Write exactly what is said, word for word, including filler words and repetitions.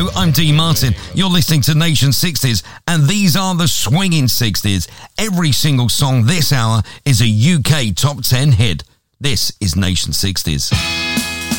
Hello, I'm Dean Martin. You're listening to Nation sixties, and these are the swinging sixties. Every single song this hour is a U K top ten hit. This is Nation sixties.